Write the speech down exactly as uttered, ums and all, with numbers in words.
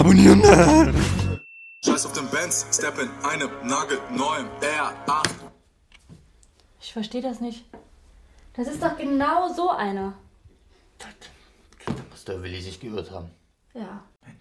abonnieren. Scheiß auf den Benz, step in einem nagelneuen R acht. Ich verstehe das nicht. Das ist doch genau so einer. Da muss der Willi sich geirrt haben. Ja. Mensch.